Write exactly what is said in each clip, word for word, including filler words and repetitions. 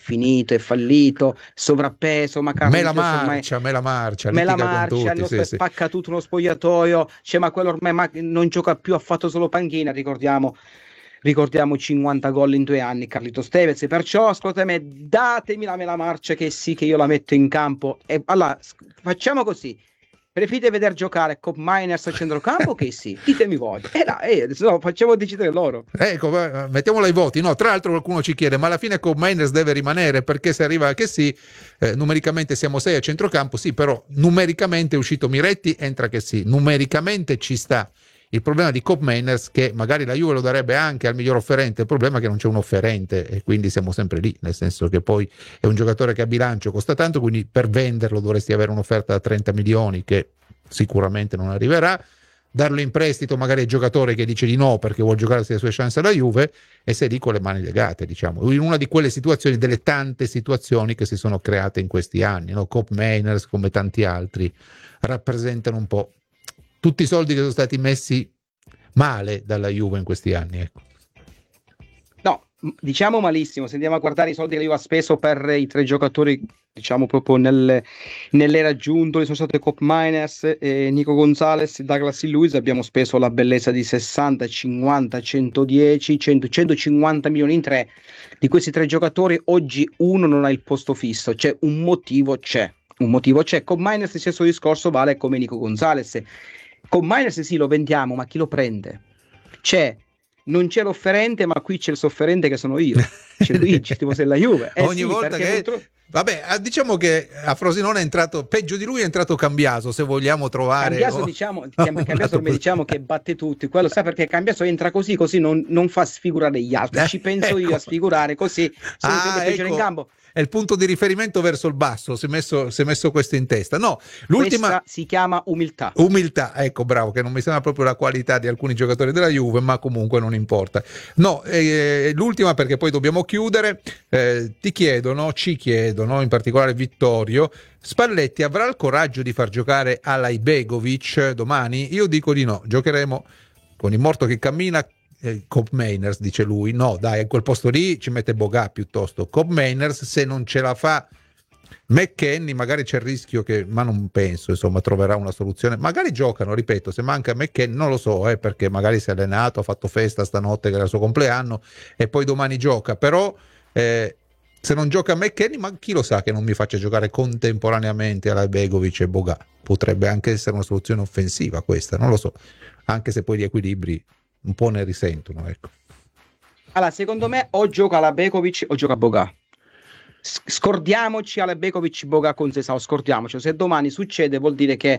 finito, è fallito, sovrappeso, ma Me la ormai marcia, me la marcia, me la litiga con marcia, tutti, hanno sì, sì. spacca tutto uno spogliatoio, cioè, ma quello ormai ma- non gioca più, ha fatto solo panchina, ricordiamo, ricordiamo cinquanta gol in due anni, Carlitos Tevez, perciò ascoltatemi, datemi la me la marcia che sì, che io la metto in campo, e allora s- facciamo così. Preferite vedere giocare Cop Miners a centrocampo? Che sì, ditemi voi. E dai, eh, no, facciamo decidere loro. Ecco, va- mettiamola ai voti. No, tra l'altro qualcuno ci chiede, ma alla fine Cobb Miners deve rimanere perché se arriva che sì, eh, numericamente siamo sei a centrocampo, sì, però numericamente è uscito Miretti, entra che sì, numericamente ci sta. Il problema di Cobb Miners che magari la Juve lo darebbe anche al miglior offerente, il problema è che non c'è un offerente e quindi siamo sempre lì, nel senso che poi è un giocatore che a bilancio costa tanto, quindi per venderlo dovresti avere un'offerta da trenta milioni che sicuramente non arriverà, darlo in prestito magari al giocatore che dice di no perché vuole giocarsi le sue chance alla Juve e sei lì con le mani legate, diciamo, in una di quelle situazioni, delle tante situazioni che si sono create in questi anni, no? Cop Mainers come tanti altri rappresentano un po' tutti i soldi che sono stati messi male dalla Juve in questi anni, ecco. No, m- diciamo malissimo, se andiamo a guardare i soldi che la Juve ha speso per i tre giocatori, diciamo proprio nel, nell'era giunto, sono state Cop Miners, eh, Nico Gonzalez, Douglas Luiz, abbiamo speso la bellezza di sessanta, cinquanta, centodieci, cento, centocinquanta milioni in tre. Di questi tre giocatori oggi uno non ha il posto fisso, c'è un motivo, c'è. Un motivo c'è. Con Miners il stesso discorso vale come Nico Gonzalez. Con Miners sì lo vendiamo, ma chi lo prende? C'è, non c'è l'offerente, ma qui c'è il sofferente che sono io. C'è Luigi, tipo se la Juve. Eh Ogni sì, volta perché che purtroppo vabbè, diciamo che a Frosinone è entrato peggio di lui, è entrato Cambiaso, se vogliamo trovare Cambiaso, oh, diciamo, un Cambiaso lato ormai diciamo che batte tutti, quello sa perché Cambiaso entra così, così non, non fa sfigurare gli altri, eh, ci penso io a ecco. sfigurare, così se uno si Ah, mette il giro in ecco, campo. è il punto di riferimento verso il basso, si è messo, si è messo questo in testa. No, l'ultima Questa si chiama umiltà. umiltà, ecco, bravo, che non mi sembra proprio la qualità di alcuni giocatori della Juve, ma comunque non importa. No, eh, l'ultima perché poi dobbiamo chiudere, eh, ti chiedono, ci chiedono, in particolare Vittorio, Spalletti avrà il coraggio di far giocare Alajbegovic domani? Io dico di no, giocheremo con il morto che cammina, eh, Cop Mainers, dice lui. No, dai, a quel posto lì ci mette Boga piuttosto. Cop Mainers, se non ce la fa McKennie, magari c'è il rischio che, ma non penso, insomma, troverà una soluzione. Magari giocano, ripeto, se manca McKennie, non lo so, eh, perché magari si è allenato, ha fatto festa stanotte che era il suo compleanno e poi domani gioca, però eh, se non gioca McKennie, ma chi lo sa che non mi faccia giocare contemporaneamente alla Begovic e Boga. Potrebbe anche essere una soluzione offensiva questa, non lo so, anche se poi gli equilibri un po' ne risentono, ecco. Allora, secondo me o gioca la Bekovic o gioca Boga. S- Scordiamoci alla Bekovic Boga con Sesao, scordiamoci. Se domani succede vuol dire che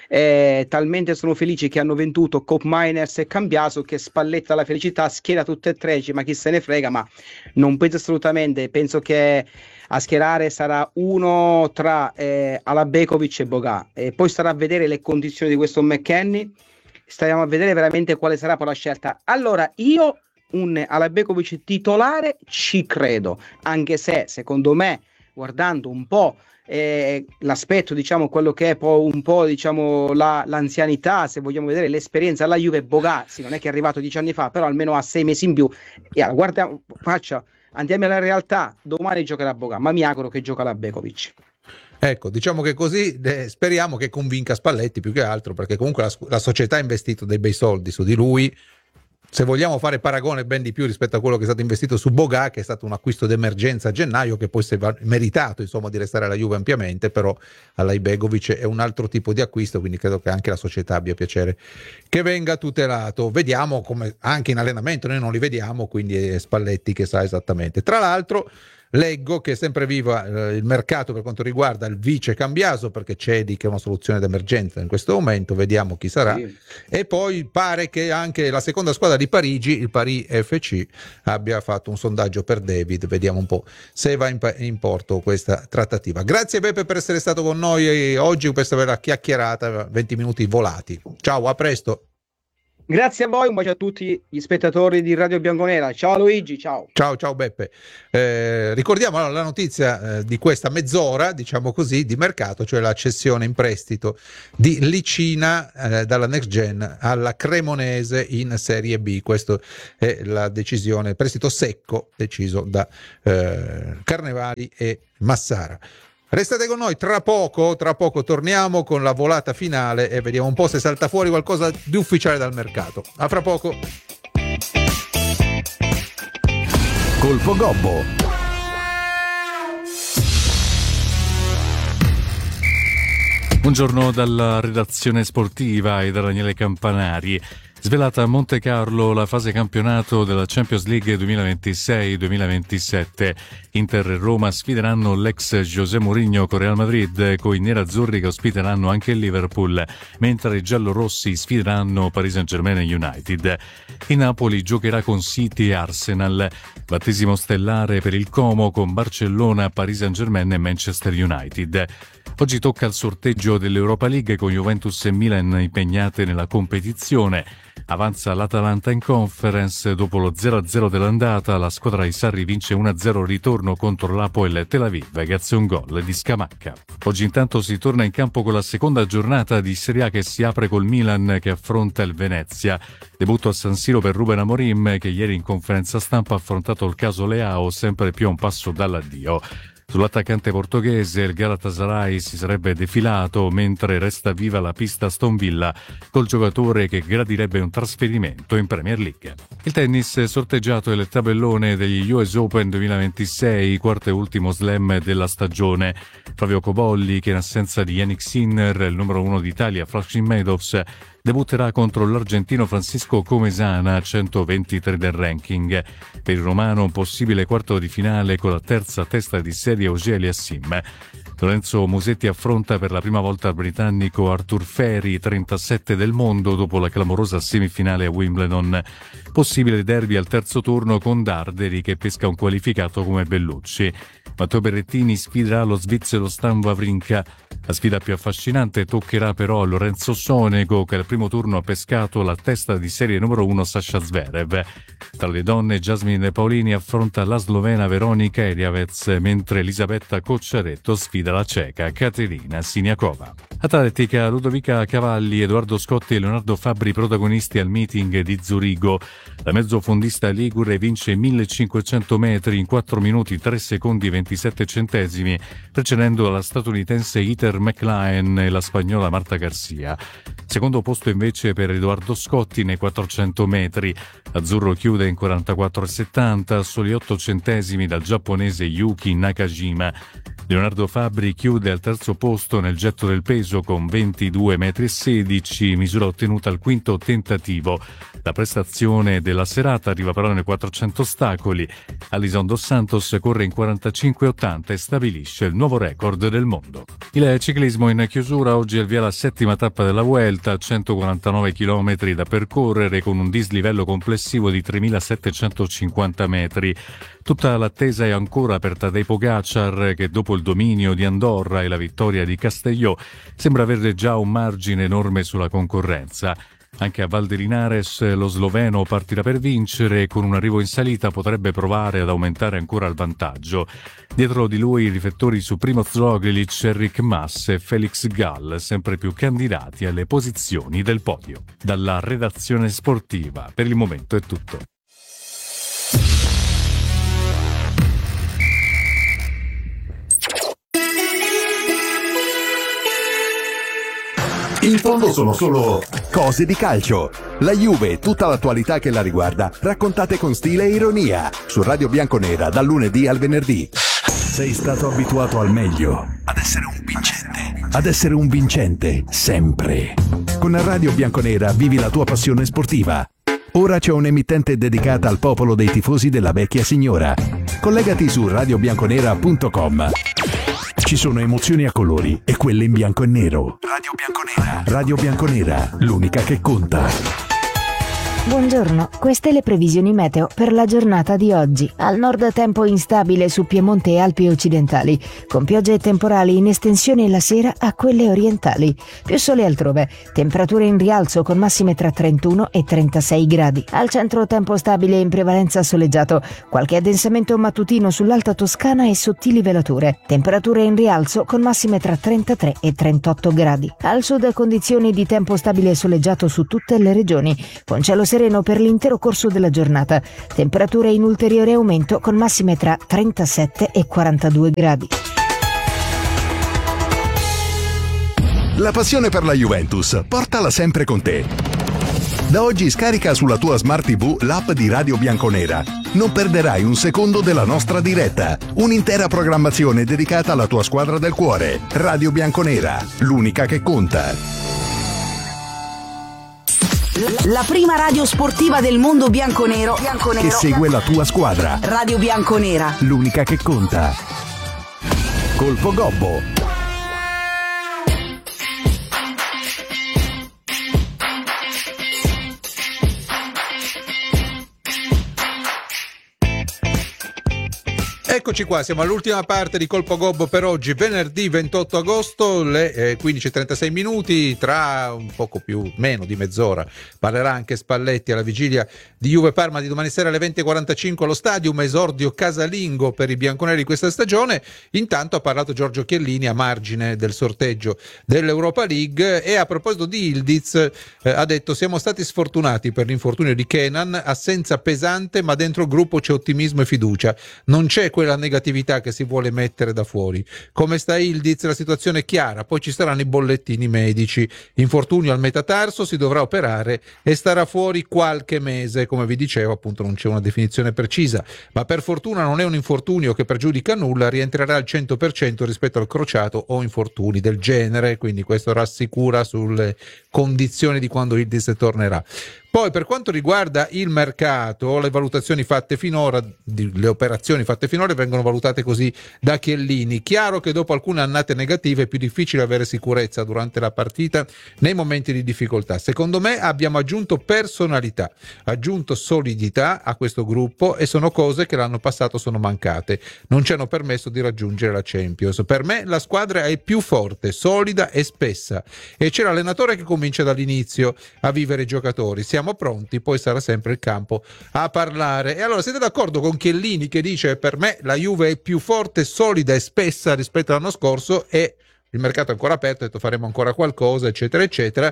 eh, talmente sono felici che hanno venduto Cop Miners e Cambiaso che Spalletta la felicità, schiera tutte e tre, dice, ma chi se ne frega, ma non penso assolutamente, penso che a schierare sarà uno tra eh, Alabekovic e Boga e poi starà a vedere le condizioni di questo McKennie, stiamo a vedere veramente quale sarà poi la scelta. Allora io un Alabekovic titolare ci credo, anche se secondo me guardando un po' eh, l'aspetto, diciamo quello che è poi un po' diciamo la, l'anzianità, se vogliamo vedere l'esperienza alla Juve, Boga sì, non è che è arrivato dieci anni fa, però almeno ha sei mesi in più e allora, guarda, faccia, andiamo alla realtà, domani giocherà Boga, ma mi auguro che gioca la Bekovic. Ecco, diciamo che così eh, speriamo che convinca Spalletti più che altro, perché comunque la, la società ha investito dei bei soldi su di lui. Se vogliamo fare paragone ben di più rispetto a quello che è stato investito su Boga, che è stato un acquisto d'emergenza a gennaio, che poi si è meritato insomma di restare alla Juve ampiamente, però all'Ibegovic è un altro tipo di acquisto, quindi credo che anche la società abbia piacere che venga tutelato. Vediamo come anche in allenamento, noi non li vediamo, quindi è Spalletti che sa esattamente. Tra l'altro leggo che è sempre viva eh, il mercato per quanto riguarda il vice Cambiaso, perché Cedi che è una soluzione d'emergenza in questo momento, vediamo chi sarà. Sì. E poi pare che anche la seconda squadra di Parigi, il Paris F C, abbia fatto un sondaggio per David, vediamo un po' se va in, in porto questa trattativa. Grazie Beppe per essere stato con noi oggi, questa bella chiacchierata, venti minuti volati. Ciao, a presto. Grazie a voi, un bacio a tutti gli spettatori di Radio Bianconera. Ciao Luigi, ciao. Ciao, ciao Beppe. Eh, ricordiamo allora la notizia eh, di questa mezz'ora, diciamo così, di mercato, cioè la cessione in prestito di Licina eh, dalla Next Gen alla Cremonese in Serie B. Questa è la decisione, prestito secco deciso da eh, Carnevali e Massara. Restate con noi, tra poco, tra poco torniamo con la volata finale e vediamo un po' se salta fuori qualcosa di ufficiale dal mercato. A fra poco. Colpo Gobbo. Buongiorno dalla redazione sportiva e da Daniele Campanari. Svelata a Monte Carlo la fase campionato della Champions League duemilaventisei duemilaventisette. Inter e Roma sfideranno l'ex José Mourinho con Real Madrid, con i nerazzurri che ospiteranno anche il Liverpool, mentre i giallorossi sfideranno Paris Saint-Germain e United. Il Napoli giocherà con City e Arsenal. Battesimo stellare per il Como con Barcellona, Paris Saint-Germain e Manchester United. Oggi tocca il sorteggio dell'Europa League con Juventus e Milan impegnate nella competizione. Avanza l'Atalanta in Conference, dopo lo zero a zero dell'andata la squadra di Sarri vince uno a zero al ritorno contro l'Apoel Tel Aviv grazie a un gol di Scamacca. Oggi intanto si torna in campo con la seconda giornata di Serie A che si apre col Milan che affronta il Venezia. Debutto a San Siro per Ruben Amorim che ieri in conferenza stampa ha affrontato il caso Leao sempre più a un passo dall'addio. Sull'attaccante portoghese il Galatasaray si sarebbe defilato mentre resta viva la pista Aston Villa col giocatore che gradirebbe un trasferimento in Premier League. Il tennis sorteggiato il tabellone degli U S Open duemilaventisei, quarto e ultimo slam della stagione. Flavio Cobolli, che in assenza di Yannick Sinner, il numero uno d'Italia Flushing Meadows, debutterà contro l'argentino Francisco Comesana, centoventitré del ranking. Per il romano un possibile quarto di finale con la terza testa di serie Auger-Aliassime. Lorenzo Musetti affronta per la prima volta il britannico Arthur Ferry, trentasette del mondo, dopo la clamorosa semifinale a Wimbledon. Possibile derby al terzo turno con Darderi che pesca un qualificato come Bellucci. Matteo Berrettini sfiderà lo svizzero Stan Wawrinka. La sfida più affascinante toccherà però a Lorenzo Sonego che al primo turno ha pescato la testa di serie numero uno Sasha Zverev. Tra le donne Jasmine Paolini affronta la slovena Veronika Eriavez, mentre Elisabetta Cocciaretto sfida la ceca Katerina Siniakova. Atletica, Ludovica Cavalli, Edoardo Scotti e Leonardo Fabbri protagonisti al meeting di Zurigo. La mezzofondista ligure vince millecinquecento metri in quattro minuti tre secondi ventisette centesimi, precedendo la statunitense Heather McLean e la spagnola Marta Garcia. Secondo posto invece per Edoardo Scotti nei quattrocento metri. Azzurro chiude in quarantaquattro e settanta, soli otto centesimi dal giapponese Yuki Nakajima. Leonardo Fabbri chiude al terzo posto nel getto del peso con ventidue metri e sedici, misura ottenuta al quinto tentativo. La prestazione della serata arriva però nei quattrocento ostacoli. Alison Dos Santos corre in quarantacinque e ottanta e stabilisce il nuovo record del mondo. Il ciclismo in chiusura, oggi è il via la settima tappa della Vuelta, centoquarantanove chilometri da percorrere con un dislivello complessivo di tremilasettecentocinquanta metri. Tutta l'attesa è ancora per Tadej Pogacar che dopo il dominio di Andorra e la vittoria di Castelló sembra avere già un margine enorme sulla concorrenza. Anche a Val de Linares lo sloveno partirà per vincere e con un arrivo in salita potrebbe provare ad aumentare ancora il vantaggio. Dietro di lui i riflettori su Primoz Roglic, Enric Mas e Felix Gall, sempre più candidati alle posizioni del podio. Dalla redazione sportiva per il momento è tutto. In fondo sono solo cose di calcio. La Juve e tutta l'attualità che la riguarda, raccontate con stile e ironia, su Radio Bianconera dal lunedì al venerdì. Sei stato abituato al meglio, ad essere un vincente, ad essere un vincente, sempre. Con Radio Bianconera vivi la tua passione sportiva. Ora c'è un'emittente dedicata al popolo dei tifosi della vecchia signora. Collegati su radio bianconera punto com. Ci sono emozioni a colori e quelle in bianco e nero. Radio Bianconera. Radio Bianconera, l'unica che conta. Buongiorno, queste le previsioni meteo per la giornata di oggi. Al nord tempo instabile su Piemonte e Alpi occidentali, con piogge e temporali in estensione la sera a quelle orientali. Più sole altrove, temperature in rialzo con massime tra trentuno e trentasei gradi. Al centro tempo stabile in prevalenza soleggiato, qualche addensamento mattutino sull'Alta Toscana e sottili velature. Temperature in rialzo con massime tra trentatré e trentotto gradi. Al sud condizioni di tempo stabile e soleggiato su tutte le regioni, con cielo sereno per l'intero corso della giornata. Temperature in ulteriore aumento con massime tra trentasette e quarantadue gradi. La passione per la Juventus, portala sempre con te. Da oggi scarica sulla tua Smart tivù l'app di Radio Bianconera. Non perderai un secondo della nostra diretta. Un'intera programmazione dedicata alla tua squadra del cuore. Radio Bianconera, l'unica che conta. La prima radio sportiva del mondo bianconero, bianconero che segue la tua squadra. Radio Bianconera, l'unica che conta. Colpo Gobbo. Eccoci qua, siamo all'ultima parte di Colpo Gobbo per oggi, venerdì ventotto agosto, le eh, quindici e trentasei minuti. Tra un poco più, meno di mezz'ora, parlerà anche Spalletti alla vigilia di Juve Parma di domani sera alle venti e quarantacinque allo Stadium, esordio casalingo per i bianconeri questa stagione. Intanto ha parlato Giorgio Chiellini a margine del sorteggio dell'Europa League e a proposito di Ildiz eh, ha detto: siamo stati sfortunati per l'infortunio di Kenan, assenza pesante ma dentro il gruppo c'è ottimismo e fiducia, non c'è quella negatività che si vuole mettere da fuori. Come sta Ildiz? La situazione è chiara, poi ci saranno i bollettini medici. Infortunio al metatarso, si dovrà operare e starà fuori qualche mese. Come vi dicevo, appunto, non c'è una definizione precisa, ma per fortuna non è un infortunio che pregiudica nulla, rientrerà al cento per cento rispetto al crociato o infortuni del genere, quindi questo rassicura sulle condizioni di quando Ildiz tornerà. Poi per quanto riguarda il mercato, le valutazioni fatte finora, le operazioni fatte finora vengono valutate così da Chiellini. Chiaro che dopo alcune annate negative è più difficile avere sicurezza durante la partita nei momenti di difficoltà. Secondo me abbiamo aggiunto personalità, aggiunto solidità a questo gruppo e sono cose che l'anno passato sono mancate. Non ci hanno permesso di raggiungere la Champions. Per me la squadra è più forte, solida e spessa e c'è l'allenatore che comincia dall'inizio a vivere i giocatori. Siamo pronti, poi sarà sempre il campo a parlare. E allora siete d'accordo con Chiellini che dice: per me la Juve è più forte, solida e spessa rispetto all'anno scorso e il mercato è ancora aperto, ha detto faremo ancora qualcosa, eccetera eccetera.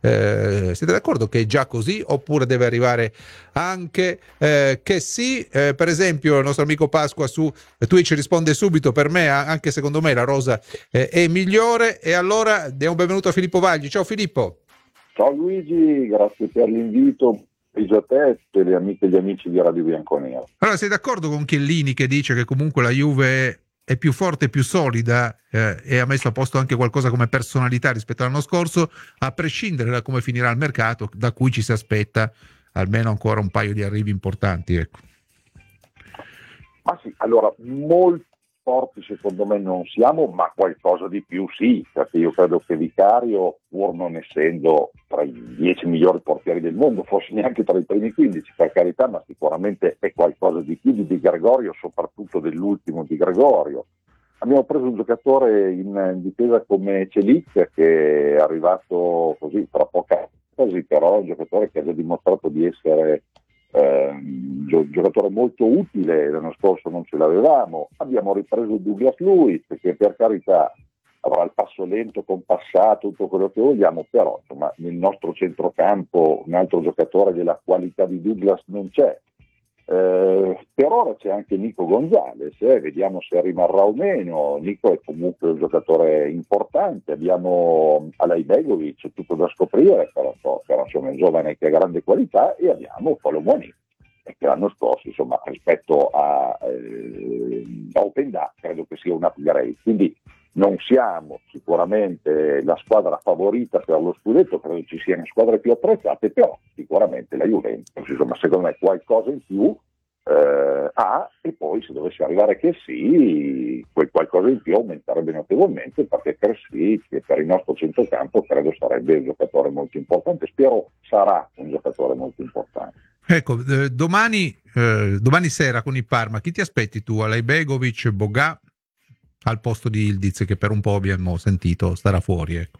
Eh, siete d'accordo che è già così oppure deve arrivare anche eh, che sì? Eh, per esempio il nostro amico Pasqua su Twitch risponde subito: per me, anche secondo me la rosa eh, è migliore. E allora diamo un benvenuto a Filippo Vagli. Ciao Filippo. Ciao Luigi, grazie per l'invito, a te e tutte le amiche e gli amici di Radio Bianconero. Allora, sei d'accordo con Chiellini che dice che comunque la Juve è più forte, più solida eh, e ha messo a posto anche qualcosa come personalità rispetto all'anno scorso, a prescindere da come finirà il mercato, da cui ci si aspetta almeno ancora un paio di arrivi importanti, ecco. Ma sì, allora, molto forti secondo me non siamo, ma qualcosa di più sì, perché io credo che Vicario, pur non essendo tra i dieci migliori portieri del mondo, forse neanche tra i primi quindici, per carità, ma sicuramente è qualcosa di più di Di Gregorio, soprattutto dell'ultimo Di Gregorio. Abbiamo preso un giocatore in difesa come Celic, che è arrivato così tra poca così, però è un giocatore che ha già dimostrato di essere Eh, un giocatore molto utile. L'anno scorso non ce l'avevamo. Abbiamo ripreso Douglas Luiz, che per carità avrà il passo lento, compassato, tutto quello che vogliamo, però insomma nel nostro centrocampo un altro giocatore della qualità di Douglas non c'è. Eh, per ora c'è anche Nico Gonzalez, eh, vediamo se rimarrà o meno. Nico è comunque un giocatore importante. Abbiamo Alaibegovic, tutto da scoprire, però, però insomma è un giovane che ha grande qualità, e abbiamo Colomoni, che l'anno scorso insomma rispetto a, eh, a Openda credo che sia un upgrade. Quindi non siamo sicuramente la squadra favorita per lo scudetto, credo ci siano squadre più attrezzate, però sicuramente la Juventus, insomma, secondo me qualcosa in più eh, A, e poi se dovesse arrivare che sì, quel qualcosa in più aumenterebbe notevolmente, perché per sì, che per il nostro centrocampo credo sarebbe un giocatore molto importante, spero sarà un giocatore molto importante. Ecco, eh, domani, eh, domani sera con il Parma, chi ti aspetti tu? Alejbegovic, Boga al posto di Ildiz, che per un po' abbiamo sentito starà fuori, ecco.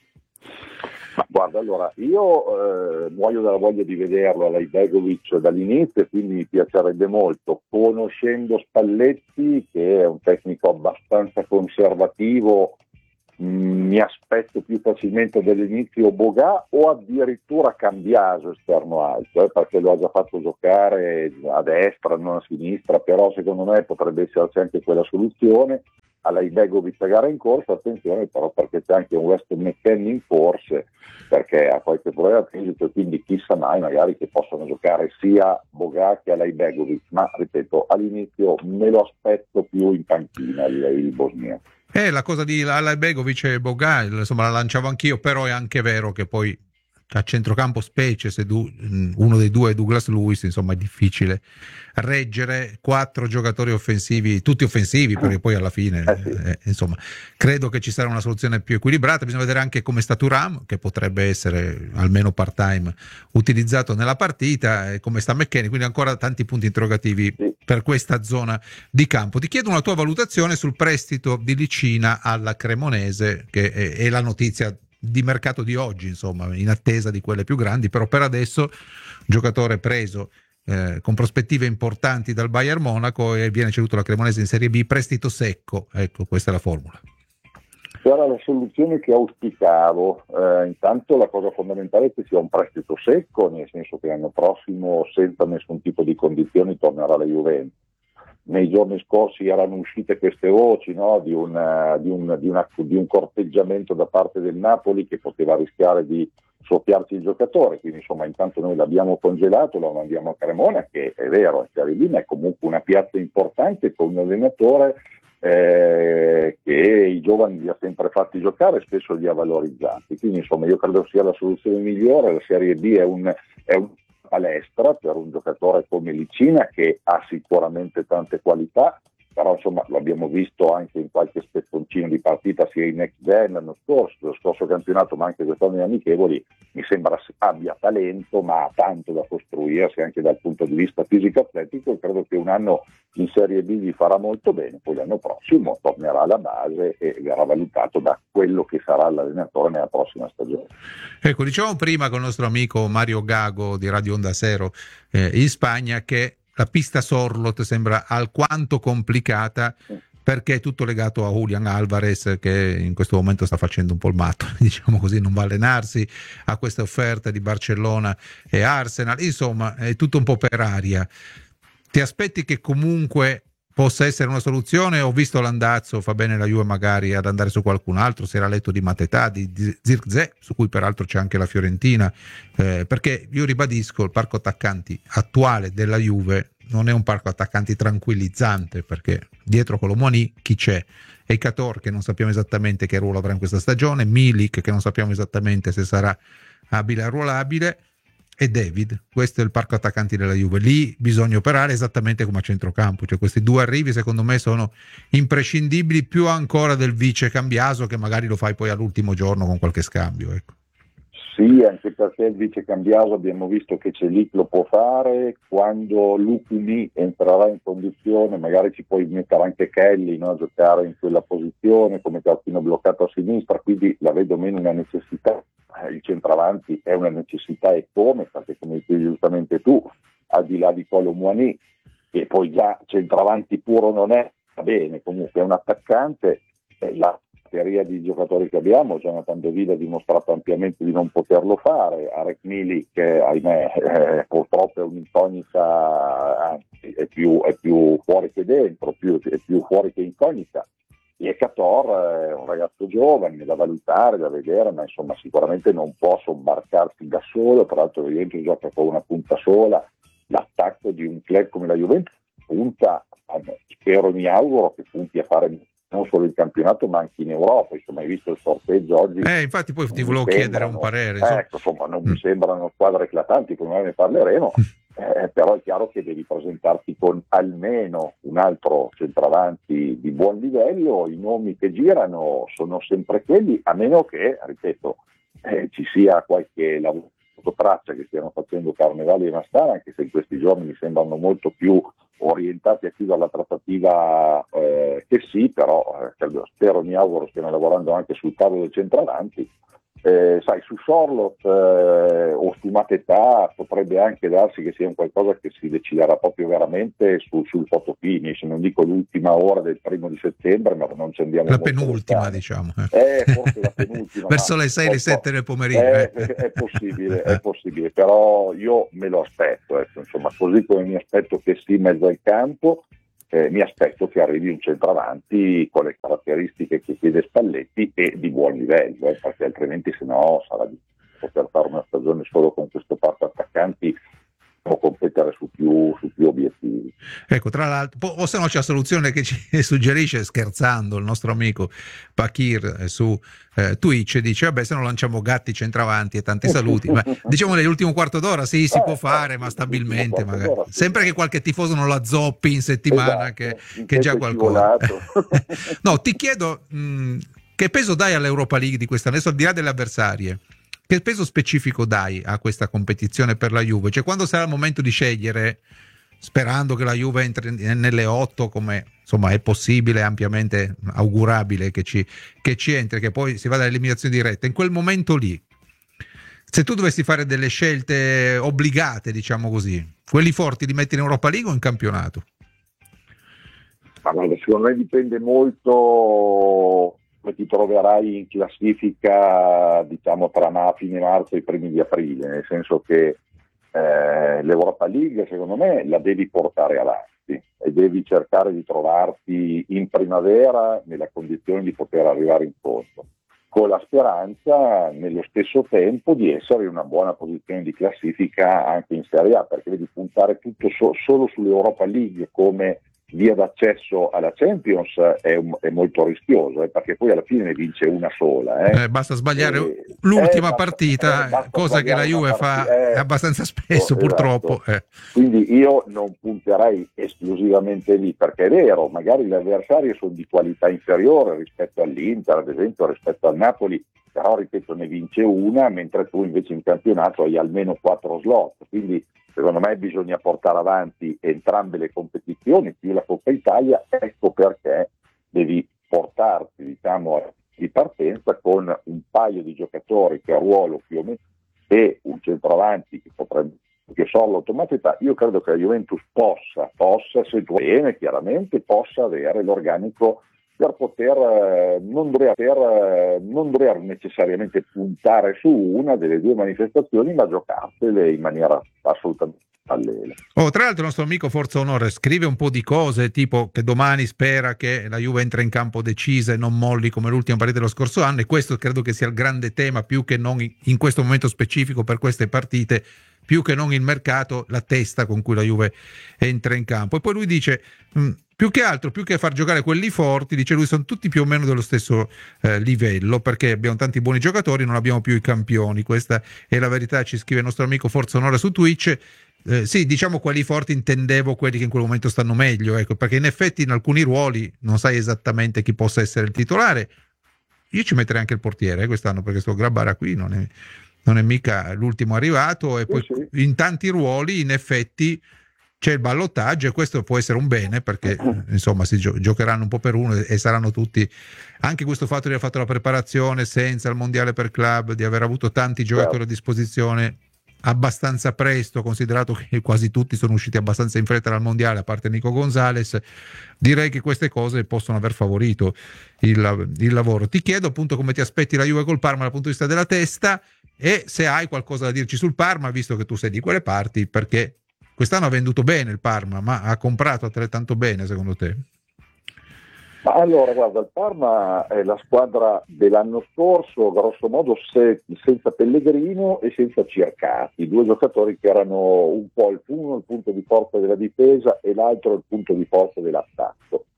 Ma guarda, allora, io eh, muoio dalla voglia di vederlo Alejbegovic dall'inizio, quindi mi piacerebbe molto, conoscendo Spalletti, che è un tecnico abbastanza conservativo, mh, mi aspetto più facilmente dall'inizio Boga o addirittura Cambiaso esterno alto, eh, perché lo ha già fatto giocare a destra, non a sinistra, però secondo me potrebbe esserci anche quella soluzione. Alejbegovic a gara in corsa, attenzione però perché c'è anche un Weston McKennie in forse, perché ha qualche problema fisico, quindi chissà mai magari che possano giocare sia Boga che Alejbegovic, ma ripeto, all'inizio me lo aspetto più in panchina il, il bosniaco. Eh, la cosa di Alejbegovic e Boga, insomma, la lanciavo anch'io, però è anche vero che poi a centrocampo, specie se du, uno dei due è Douglas Luiz, insomma è difficile reggere quattro giocatori offensivi, tutti offensivi, perché poi alla fine eh sì. eh, insomma credo che ci sarà una soluzione più equilibrata. Bisogna vedere anche come sta Thuram, che potrebbe essere almeno part time utilizzato nella partita, e come sta McKennie, quindi ancora tanti punti interrogativi sì. per questa zona di campo. Ti chiedo una tua valutazione sul prestito di Licina alla Cremonese, che è, è la notizia di mercato di oggi, insomma, in attesa di quelle più grandi, però per adesso giocatore preso eh, con prospettive importanti dal Bayern Monaco e viene ceduto alla Cremonese in Serie B, prestito secco, ecco, questa è la formula. Era la soluzione che auspicavo, eh, intanto la cosa fondamentale è che sia un prestito secco, nel senso che l'anno prossimo senza nessun tipo di condizioni tornerà alla Juventus. Nei giorni scorsi erano uscite queste voci, no, di, una, di, un, di, una, di un corteggiamento da parte del Napoli che poteva rischiare di soffiarci il giocatore, quindi insomma intanto noi l'abbiamo congelato, lo mandiamo a Cremona, che è vero, è Serie B, ma è comunque una piazza importante con un allenatore eh, che i giovani li ha sempre fatti giocare e spesso li ha valorizzati, quindi insomma io credo sia la soluzione migliore. La Serie B è un, è un palestra per un giocatore come Licina che ha sicuramente tante qualità, però insomma l'abbiamo visto anche in qualche spezzoncino di partita sia in Next Gen l'anno scorso, lo scorso campionato, ma anche quest'anno in amichevoli. Mi sembra abbia talento, ma ha tanto da costruirsi anche dal punto di vista fisico-atletico, e credo che un anno in Serie B gli farà molto bene, poi l'anno prossimo tornerà alla base e verrà valutato da quello che sarà l'allenatore nella prossima stagione. Ecco, dicevamo prima con il nostro amico Mario Gago di Radio Onda Cero eh, in Spagna che la pista Sorlot sembra alquanto complicata, perché è tutto legato a Julián Álvarez, che in questo momento sta facendo un po' il matto, diciamo così, non va a allenarsi, a questa offerta di Barcellona e Arsenal, insomma è tutto un po' per aria. Ti aspetti che comunque possa essere una soluzione? Ho visto l'andazzo, fa bene la Juve magari ad andare su qualcun altro, si era letto di Matetà, di Zirkzee, su cui peraltro c'è anche la Fiorentina, eh, perché io ribadisco, il parco attaccanti attuale della Juve non è un parco attaccanti tranquillizzante, perché dietro Colomoni chi c'è? Ekator, che non sappiamo esattamente che ruolo avrà in questa stagione, Milik, che non sappiamo esattamente se sarà abile o arruolabile, e David. Questo è il parco attaccanti della Juve. Lì bisogna operare esattamente come a centrocampo, cioè questi due arrivi secondo me sono imprescindibili, più ancora del vice Cambiaso, che magari lo fai poi all'ultimo giorno con qualche scambio, ecco. Sì, anche perché il vice Cambiaso abbiamo visto che Celic lo può fare, quando Lupini entrerà in condizione magari ci puoi mettere anche Kelly, no, a giocare in quella posizione come terzino bloccato a sinistra, quindi la vedo meno una necessità. Il centravanti è una necessità, e come, perché come dici giustamente tu, al di là di Colo Muani, che poi già centravanti puro non è, va bene, comunque è un attaccante, è la batteria di giocatori che abbiamo. Jonathan David ha dimostrato ampiamente di non poterlo fare, Arek Milik che ahimè eh, purtroppo è un'incognita, anzi è più, è più fuori che dentro, più, è più fuori che incognita. E Cator è un ragazzo giovane da valutare, da vedere, ma insomma sicuramente non può sobbarcarsi da solo, tra l'altro Juventus gioca con una punta sola, l'attacco di un club come la Juventus punta, spero, mi auguro che punti a fare non solo il campionato ma anche in Europa. Insomma, hai visto il sorteggio oggi? Eh, infatti poi ti volevo chiedere un parere. Ecco, insomma, non mm. mi sembrano squadre eclatanti, come ne parleremo, eh, però è chiaro che devi presentarti con almeno un altro centravanti di buon livello. I nomi che girano sono sempre quelli, a meno che, ripeto, eh, ci sia qualche lavoro traccia che stiano facendo Carnevali e Mastara, anche se in questi giorni mi sembrano molto più orientati a chiudere la trattativa eh, che sì, però eh, spero, mi auguro stiano lavorando anche sul tavolo dei centravanti. Eh, sai, su Sorloth eh, o su Mateta potrebbe anche darsi che sia un qualcosa che si deciderà proprio veramente sul, sul photo finish, non dico l'ultima ora del primo di settembre, ma non ci andiamo la molto penultima lontano. diciamo eh, forse la penultima verso le sei, le sette del pomeriggio è, eh. è possibile, è possibile, però io me lo aspetto, ecco, insomma, così come mi aspetto che sia in mezzo al campo, Eh, mi aspetto che arrivi un centravanti con le caratteristiche che chiede Spalletti e di buon livello, eh, perché altrimenti se no sarà difficile poter fare una stagione solo con questo parco attaccanti o competere su più, su più obiettivi. Ecco, tra l'altro, o se no c'è la soluzione che ci suggerisce, scherzando, il nostro amico Pakir su eh, Twitch, dice vabbè, se no lanciamo Gatti centravanti e tanti saluti, ma diciamo nell'ultimo quarto d'ora sì, si eh, può fare, eh, ma stabilmente magari. Sì, Sempre che qualche tifoso non la zoppi in settimana, esatto, che, in che già qualcosa. No, ti chiedo mh, che peso dai all'Europa League di quest'anno, adesso al di là delle avversarie. Che peso specifico dai a questa competizione per la Juve? Cioè, quando sarà il momento di scegliere, sperando che la Juve entri nelle otto, come insomma è possibile, ampiamente augurabile che ci, che ci entri, che poi si vada all'eliminazione diretta, in quel momento lì, se tu dovessi fare delle scelte obbligate, diciamo così, quelli forti li metti in Europa League o in campionato? Ma guarda, secondo me dipende molto come ti troverai in classifica, diciamo, tra ma- fine marzo e i primi di aprile, nel senso che eh, l'Europa League secondo me la devi portare avanti e devi cercare di trovarti in primavera nella condizione di poter arrivare in fondo, con la speranza nello stesso tempo di essere in una buona posizione di classifica anche in Serie A, perché devi puntare tutto so- solo sull'Europa League come via d'accesso alla Champions è, un, è molto rischioso, eh, perché poi alla fine ne vince una sola. Eh. Eh, basta sbagliare eh, l'ultima eh, partita, basta, eh, cosa che la Juve partita, fa eh, abbastanza spesso, oh, purtroppo. Esatto. Eh. Quindi io non punterei esclusivamente lì, perché è vero, magari gli avversari sono di qualità inferiore rispetto all'Inter, ad esempio rispetto al Napoli, però ripeto ne vince una, mentre tu invece in campionato hai almeno quattro slot, quindi secondo me bisogna portare avanti entrambe le competizioni, più la Coppa Italia, ecco perché devi portarti, diciamo, di partenza con un paio di giocatori che a ruolo più o meno e un centravanti che potrebbe, che Sorloth o Mateta. Io credo che la Juventus possa, possa, se tu bene chiaramente, possa avere l'organico per poter eh, non, dover, per, eh, non dover necessariamente puntare su una delle due manifestazioni, ma giocarsele in maniera assolutamente parallela. Oh, tra l'altro il nostro amico Forza Onore scrive un po' di cose, tipo che domani spera che la Juve entra in campo decisa e non molli come l'ultima partita dello scorso anno, e questo credo che sia il grande tema, più che non in questo momento specifico per queste partite, più che non il mercato, la testa con cui la Juve entra in campo. E poi lui dice mh, più che altro, più che far giocare quelli forti, dice lui, sono tutti più o meno dello stesso eh, livello, perché abbiamo tanti buoni giocatori, non abbiamo più i campioni. Questa è la verità, ci scrive il nostro amico Forza Onore su Twitch. Eh, sì, diciamo quelli forti intendevo quelli che in quel momento stanno meglio, ecco, perché in effetti in alcuni ruoli non sai esattamente chi possa essere il titolare. Io ci metterei anche il portiere eh, quest'anno, perché sto Grabara qui non è, non è mica l'ultimo arrivato, e poi sì, sì. In tanti ruoli in effetti c'è il ballottaggio, e questo può essere un bene, perché insomma si gio- giocheranno un po' per uno e saranno tutti, anche questo fatto di aver fatto la preparazione senza il mondiale per club, di aver avuto tanti giocatori a disposizione abbastanza presto, considerato che quasi tutti sono usciti abbastanza in fretta dal mondiale, a parte Nico Gonzalez, direi che queste cose possono aver favorito il, il lavoro. Ti chiedo appunto come ti aspetti la Juve col Parma dal punto di vista della testa, e se hai qualcosa da dirci sul Parma, visto che tu sei di quelle parti, perché quest'anno ha venduto bene il Parma, ma ha comprato altrettanto bene secondo te? Ma allora, guarda, il Parma è la squadra dell'anno scorso, grosso modo se, senza Pellegrino e senza Cercati, due giocatori che erano un po' il, uno il punto di forza della difesa e l'altro il punto di forza dell'attacco.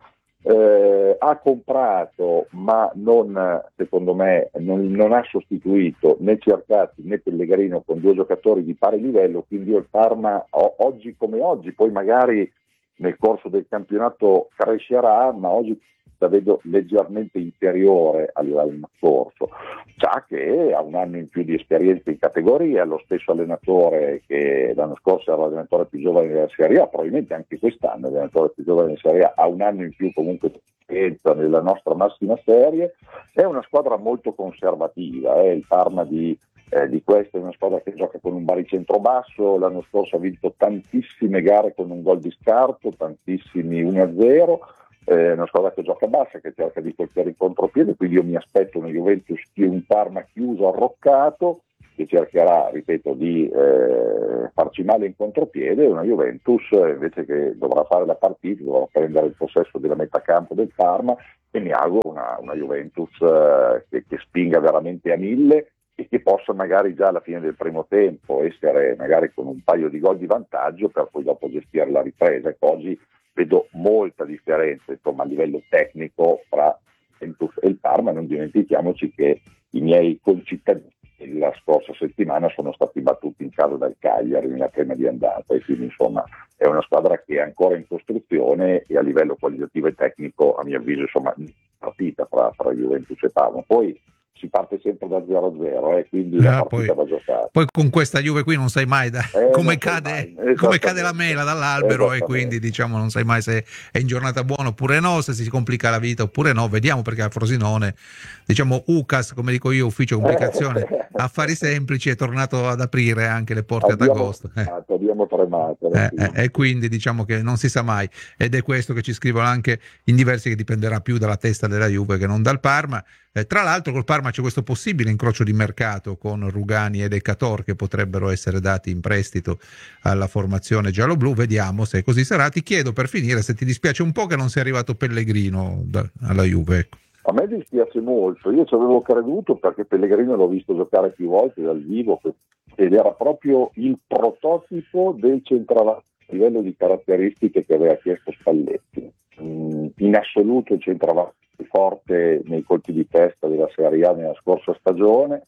Eh, ha comprato ma non, secondo me non, non ha sostituito né Cercati né Pellegrino con due giocatori di pari livello, quindi io il Parma o, oggi come oggi, poi magari nel corso del campionato crescerà, ma oggi la vedo leggermente inferiore all'anno scorso, già che ha un anno in più di esperienza in categoria, lo stesso allenatore che l'anno scorso era l'allenatore più giovane della Serie A, probabilmente anche quest'anno l'allenatore più giovane della Serie A, ha un anno in più comunque di esperienza nella nostra massima serie, è una squadra molto conservativa, eh, il Parma di Eh, di questa è una squadra che gioca con un baricentro basso, l'anno scorso ha vinto tantissime gare con un gol di scarto, tantissimi uno a zero, è una squadra che gioca bassa, che cerca di colpire il contropiede, quindi io mi aspetto una Juventus, un Parma chiuso, arroccato, che cercherà, ripeto, di eh, farci male in contropiede, una Juventus invece che dovrà fare la partita, dovrà prendere il possesso della metà campo del Parma, e mi auguro una, una Juventus eh, che, che spinga veramente a mille, e che possa magari già alla fine del primo tempo essere magari con un paio di gol di vantaggio per poi dopo gestire la ripresa. E oggi vedo molta differenza, insomma, a livello tecnico fra Juventus e il Parma. Non dimentichiamoci che i miei concittadini la scorsa settimana sono stati battuti in casa dal Cagliari nella prima di andata, e quindi insomma è una squadra che è ancora in costruzione, e a livello qualitativo e tecnico a mio avviso insomma partita fra, fra Juventus e Parma. Poi si parte sempre da zero a zero, eh, quindi ah, la partita poi, va giocata. Poi con questa Juve qui non sai mai da, eh, come, non cade, mai. come cade la mela dall'albero, e quindi diciamo non sai mai se è in giornata buona oppure no, se si complica la vita oppure no. Vediamo, perché a Frosinone, diciamo U C A S, come dico io, ufficio complicazione, affari semplici, è tornato ad aprire anche le porte abbiamo ad agosto. Eh. Tremato, abbiamo tremato. Eh, eh, e quindi diciamo che non si sa mai, ed è questo che ci scrivono anche in diversi, che dipenderà più dalla testa della Juve che non dal Parma. Eh, tra l'altro col Parma c'è questo possibile incrocio di mercato con Rugani e Decator, che potrebbero essere dati in prestito alla formazione gialloblu. Vediamo se così sarà. Ti chiedo per finire se ti dispiace un po' che non sia arrivato Pellegrino da, alla Juve, ecco. A me dispiace molto, io ci avevo creduto perché Pellegrino l'ho visto giocare più volte dal vivo ed era proprio il prototipo del centravanti a livello di caratteristiche che aveva chiesto Spalletti. Mm, in assoluto il centravanti forte nei colpi di testa della Serie A nella scorsa stagione,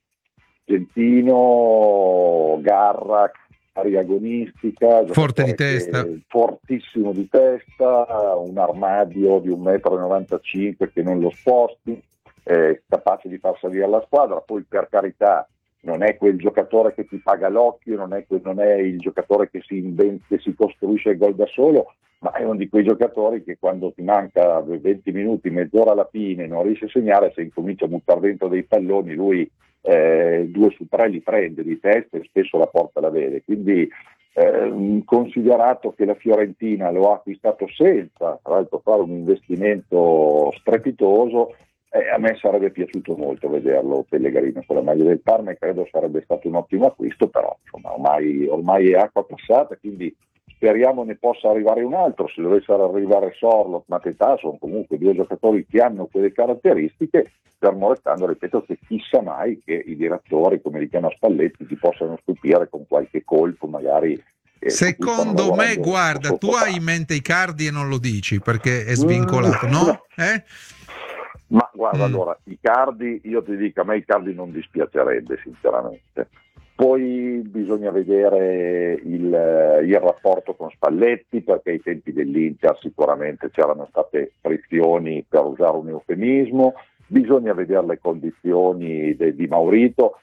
gentino, garra, aria agonistica, forte di testa, fortissimo di testa, un armadio di un metro e novantacinque che non lo sposti, eh, capace di far salire la squadra. Poi per carità non è quel giocatore che ti paga l'occhio, non è, quel, non è il giocatore che si inventa, che si costruisce il gol da solo, ma è uno di quei giocatori che quando ti manca venti minuti, mezz'ora alla fine, non riesce a segnare, se incomincia a buttare dentro dei palloni lui eh, due su tre li prende di testa e spesso la porta la vede. Quindi eh, considerato che la Fiorentina lo ha acquistato senza tra l'altro fare un investimento strepitoso, eh, a me sarebbe piaciuto molto vederlo Pellegrino con la maglia del Parma, e credo sarebbe stato un ottimo acquisto, però insomma ormai, ormai è acqua passata, quindi speriamo ne possa arrivare un altro. Se dovesse arrivare Sorloth, Mateta, sono comunque due giocatori che hanno quelle caratteristiche, fermo restando, ripeto, che chissà mai che i direttori, come li chiama Spalletti, ti possano stupire con qualche colpo magari. Eh, Secondo me, guarda, tu hai in mente Icardi e non lo dici perché è svincolato, mm, no? Eh? Ma guarda, mm. allora, Icardi, io ti dico, a me Icardi non dispiacerebbe sinceramente. Poi bisogna vedere il, il rapporto con Spalletti, perché ai tempi dell'Inter sicuramente c'erano state frizioni, per usare un eufemismo. Bisogna vedere le condizioni de, di Maurito,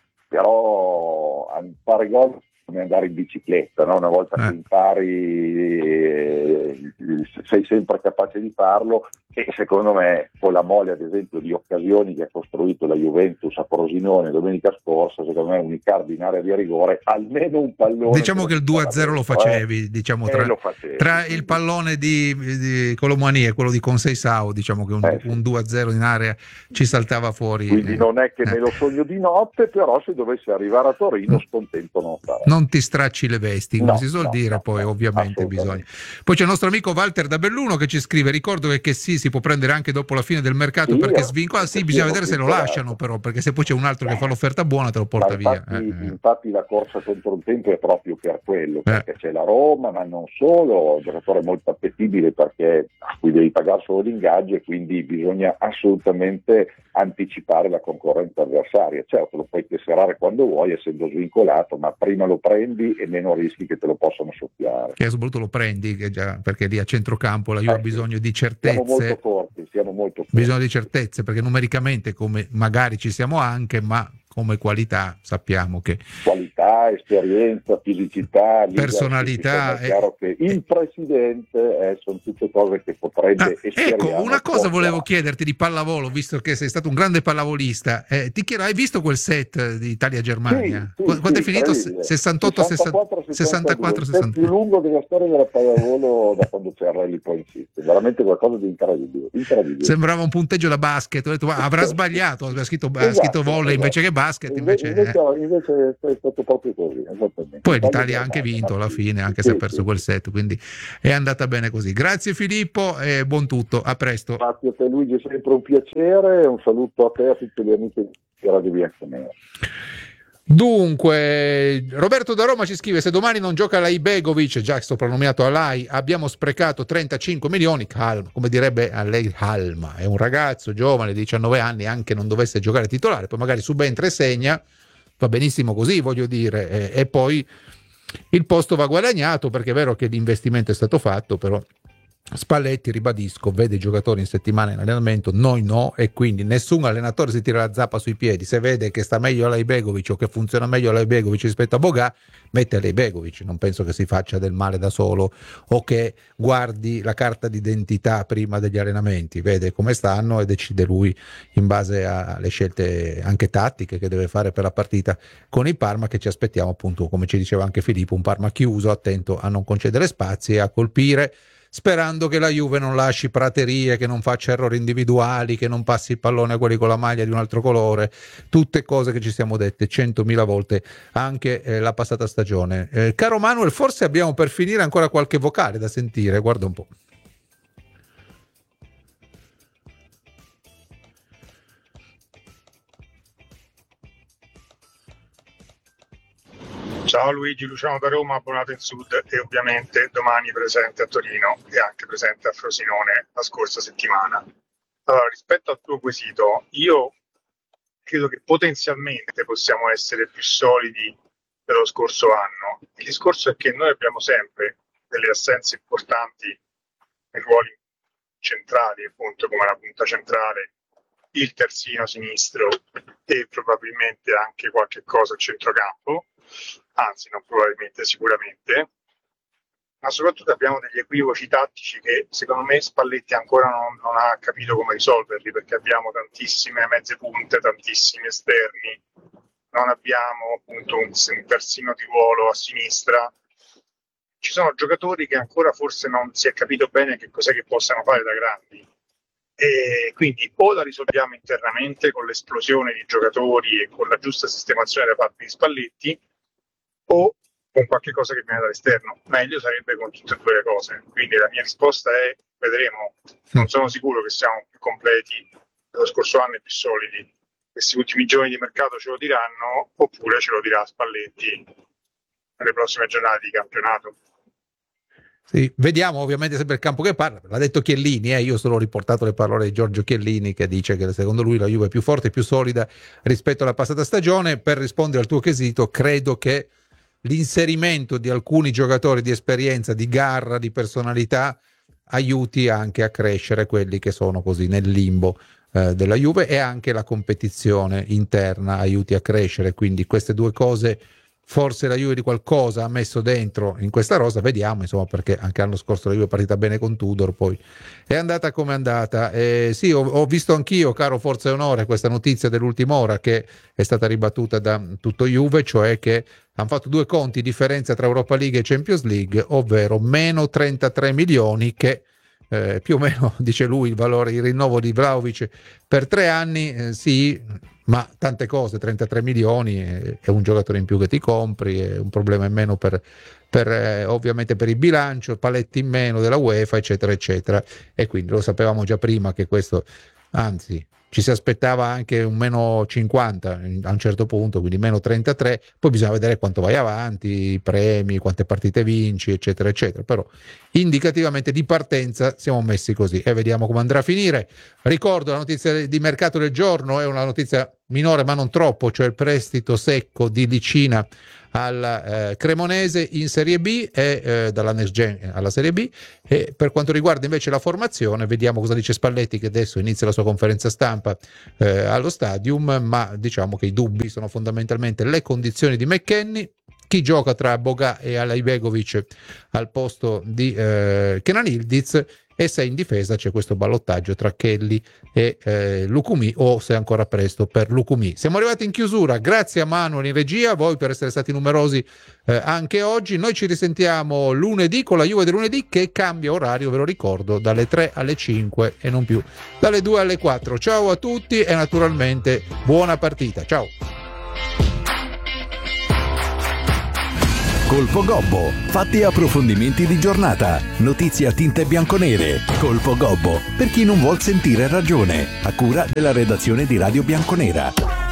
però fare gol come andare in bicicletta, no? Una volta eh. che impari eh, sei sempre capace di farlo, e secondo me con la mole ad esempio di occasioni che ha costruito la Juventus a Frosinone domenica scorsa, secondo me un Icardi in area di rigore, almeno un pallone, diciamo che il due a zero lo facevi, eh? diciamo tra, eh, facevi, tra sì. il pallone di, di Colomani e quello di Conceicao, diciamo che un, eh, sì. un due a zero in area ci saltava fuori, quindi non è che eh. me lo sogno di notte, però se dovesse arrivare a Torino scontento non sarà. non ti stracci le vesti, come No, si suol no, dire, no, poi no, ovviamente bisogna. Poi c'è il nostro amico Walter da Belluno che ci scrive: ricordo che, che sì, si può prendere anche dopo la fine del mercato Sì, perché eh, svincola, sì, perché bisogna sono vedere se lo vincolato. lasciano però, perché se poi c'è un altro che fa Beh, l'offerta buona te lo Ma porta via. infatti, Eh, eh. infatti la corsa contro il tempo è proprio per quello, Eh. perché c'è la Roma, ma non solo, un giocatore molto appetibile perché a cui devi pagare solo l'ingaggio e quindi bisogna assolutamente anticipare la concorrenza avversaria. Certo, lo puoi tesserare quando vuoi essendo svincolato, ma prima lo prendi e meno rischi che te lo possano soffiare. Che soprattutto lo prendi, che già, perché lì a centrocampo la Juve Eh, ha bisogno di Siamo molto certezze, forti, siamo molto forti. bisogno di certezze, perché numericamente come magari ci siamo anche, ma come qualità sappiamo che Qualità, esperienza, fisicità, personalità, è chiaro che il presidente eh, sono tutte cose che potrebbe ah, esperiamo, ecco, una cosa porterà. volevo chiederti di pallavolo, visto che sei stato un grande pallavolista, eh, ti chiedo, hai visto quel set di Italia-Germania? Sì, sì, Qu- Quando sì, è finito? incredibile. sessantotto a sessantaquattro sessantaquattro il set più lungo della storia della pallavolo da quando c'è Rally Point System, veramente qualcosa di incredibile, incredibile. Sembrava un punteggio da basket, ho detto ma avrà sbagliato, aveva scritto, ha Esatto, scritto volley esatto. invece che basket, Invece, invece, invece, eh. invece è stato proprio così, esattamente. Poi l'Italia ha anche vinto alla fine, anche se ha Sì, perso sì, quel sì. set, quindi è andata bene così. Grazie Filippo e buon tutto, a presto. Grazie a te Luigi, è sempre un piacere, un saluto a te e a tutti gli amici di Radio Bianconera. Dunque, Roberto da Roma ci scrive: se domani non gioca l'Ai Begovic, già soprannominato Alai, abbiamo sprecato trentacinque milioni. Calma, come direbbe a lei, calma, è un ragazzo giovane di diciannove anni, anche non dovesse giocare titolare, poi magari subentra e segna, va benissimo così, voglio dire, e, e poi il posto va guadagnato, perché è vero che l'investimento è stato fatto, però Spalletti, ribadisco, vede i giocatori in settimana in allenamento, noi no, e quindi nessun allenatore si tira la zappa sui piedi. Se vede che sta meglio Alai Begovic o che funziona meglio Alai Begovic rispetto a Bogà, mette Alai Begovic. Non penso che si faccia del male da solo o che guardi la carta d'identità prima degli allenamenti, vede come stanno e decide lui in base alle scelte anche tattiche che deve fare per la partita con il Parma, che ci aspettiamo appunto, come ci diceva anche Filippo, un Parma chiuso, attento a non concedere spazi e a colpire, sperando che la Juve non lasci praterie, che non faccia errori individuali, che non passi il pallone a quelli con la maglia di un altro colore, tutte cose che ci siamo dette centomila volte anche eh, la passata stagione. Eh, caro Manuel, forse abbiamo per finire ancora qualche vocale da sentire, guarda un po'. Ciao Luigi, Luciano da Roma, abbonato in Sud e ovviamente domani presente a Torino e anche presente a Frosinone la scorsa settimana. Allora, rispetto al tuo quesito, io credo che potenzialmente possiamo essere più solidi dello scorso anno. Il discorso è che noi abbiamo sempre delle assenze importanti nei ruoli centrali, appunto come la punta centrale, il terzino sinistro e probabilmente anche qualche cosa a centrocampo. Anzi, non probabilmente, sicuramente, ma soprattutto abbiamo degli equivoci tattici che secondo me Spalletti ancora non, non ha capito come risolverli, perché abbiamo tantissime mezze punte, tantissimi esterni, non abbiamo appunto un, un terzino di ruolo a sinistra. Ci sono giocatori che ancora forse non si è capito bene che cos'è che possano fare da grandi, e quindi o la risolviamo internamente con l'esplosione di giocatori e con la giusta sistemazione da parte di Spalletti, o con qualche cosa che viene dall'esterno. Meglio sarebbe con tutte e due le cose. Quindi la mia risposta è: vedremo. Non sono sicuro che siamo più completi dello scorso anno e più solidi. Questi ultimi giorni di mercato ce lo diranno, oppure ce lo dirà Spalletti nelle prossime giornate di campionato. Sì, vediamo ovviamente sempre il campo che parla, l'ha detto Chiellini, eh, io solo ho riportato le parole di Giorgio Chiellini, che dice che secondo lui la Juve è più forte e più solida rispetto alla passata stagione. Per rispondere al tuo quesito, credo che l'inserimento di alcuni giocatori di esperienza, di garra, di personalità aiuti anche a crescere quelli che sono così nel limbo eh, della Juve, e anche la competizione interna aiuti a crescere. Quindi queste due cose, forse la Juve di qualcosa ha messo dentro in questa rosa, vediamo, insomma, perché anche l'anno scorso la Juve è partita bene con Tudor, poi è andata come è andata. Eh, sì, ho, ho visto anch'io, caro Forza e Onore, questa notizia dell'ultima ora che è stata ribattuta da tutto Juve, cioè che hanno fatto due conti differenza tra Europa League e Champions League, ovvero meno trentatré milioni, che eh, più o meno, dice lui, il valore, il rinnovo di Vlahovic per tre anni, eh, sì, ma tante cose, trentatré milioni è, è un giocatore in più che ti compri, è un problema in meno per, per eh, ovviamente per il bilancio, paletti in meno della UEFA, eccetera eccetera, e quindi lo sapevamo già prima che questo, anzi ci si aspettava anche un meno cinquanta a un certo punto, quindi meno trentatré, poi bisogna vedere quanto vai avanti, i premi, quante partite vinci, eccetera eccetera, però indicativamente di partenza siamo messi così e vediamo come andrà a finire. Ricordo la notizia di mercato del giorno, è una notizia minore ma non troppo, cioè il prestito secco di Licina alla eh, Cremonese in Serie B e eh, dalla Next Gen alla Serie B. E per quanto riguarda invece la formazione, vediamo cosa dice Spalletti, che adesso inizia la sua conferenza stampa eh, allo Stadium, ma diciamo che i dubbi sono fondamentalmente le condizioni di McKennie, chi gioca tra Boga e Alaibegovic al posto di eh, Kenan Yildiz, e se in difesa c'è questo ballottaggio tra Kelly e eh, Lukumi, o se è ancora presto per Lukumi. Siamo arrivati in chiusura, grazie a Manuel in regia, a voi per essere stati numerosi eh, anche oggi. Noi ci risentiamo lunedì con la Juve del lunedì, che cambia orario, ve lo ricordo, dalle tre alle cinque e non più dalle due alle quattro. Ciao a tutti e naturalmente buona partita, ciao. Colpo Gobbo, fatti e approfondimenti di giornata, notizie a tinte bianconere. Colpo Gobbo, per chi non vuol sentire ragione, a cura della redazione di Radio Bianconera.